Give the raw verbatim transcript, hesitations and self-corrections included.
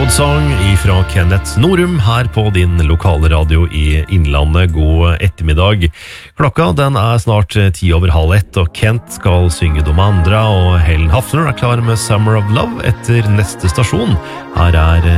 Road Song ifra Kenneth Norum her på din lokale radio i Innlandet. God ettermiddag. Klokka den er snart ti over halv ett, og Kent skal synge Domandra, og Helen Hafner er klar med Summer of Love etter neste stasjon. Her er